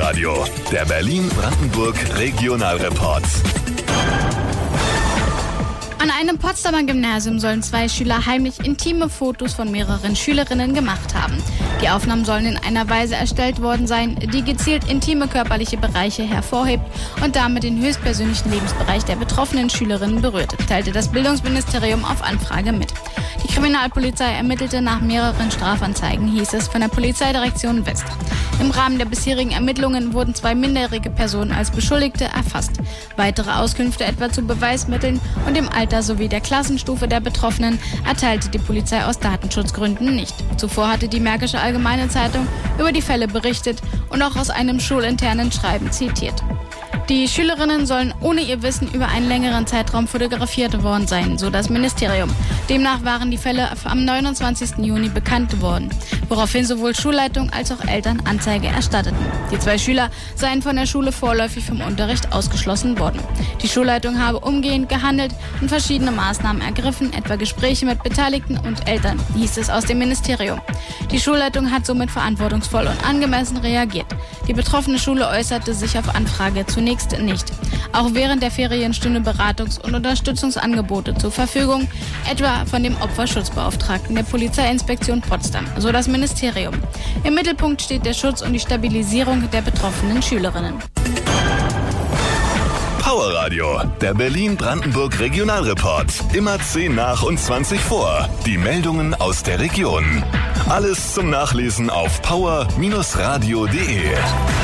Powerradio, der Berlin-Brandenburg Regionalreport. An einem Potsdamer Gymnasium sollen 2 Schüler heimlich intime Fotos von mehreren Schülerinnen gemacht haben. Die Aufnahmen sollen in einer Weise erstellt worden sein, die gezielt intime körperliche Bereiche hervorhebt und damit den höchstpersönlichen Lebensbereich der betroffenen Schülerinnen berührt, teilte das Bildungsministerium auf Anfrage mit. Die Kriminalpolizei ermittelte nach mehreren Strafanzeigen, hieß es von der Polizeidirektion West. Im Rahmen der bisherigen Ermittlungen wurden 2 minderjährige Personen als Beschuldigte erfasst. Weitere Auskünfte etwa zu Beweismitteln und dem Alter sowie der Klassenstufe der Betroffenen erteilte die Polizei aus Datenschutzgründen nicht. Zuvor hatte die Märkische Allgemeine Zeitung über die Fälle berichtet und auch aus einem schulinternen Schreiben zitiert. Die Schülerinnen sollen ohne ihr Wissen über einen längeren Zeitraum fotografiert worden sein, so das Ministerium. Demnach waren die Fälle am 29. Juni bekannt geworden, woraufhin sowohl Schulleitung als auch Eltern Anzeige erstatteten. Die 2 Schüler seien von der Schule vorläufig vom Unterricht ausgeschlossen worden. Die Schulleitung habe umgehend gehandelt und verschiedene Maßnahmen ergriffen, etwa Gespräche mit Beteiligten und Eltern, hieß es aus dem Ministerium. Die Schulleitung hat somit verantwortungsvoll und angemessen reagiert. Die betroffene Schule äußerte sich auf Anfrage zunächst nicht. Auch während der Ferien stünde Beratungs- und Unterstützungsangebote zur Verfügung, etwa von dem Opferschutzbeauftragten der Polizeiinspektion Potsdam, so das Ministerium. Im Mittelpunkt steht der Schutz und die Stabilisierung der betroffenen Schülerinnen. Powerradio, der Berlin-Brandenburg Regionalreport. Immer 10 nach und 20 vor. Die Meldungen aus der Region. Alles zum Nachlesen auf power-radio.de.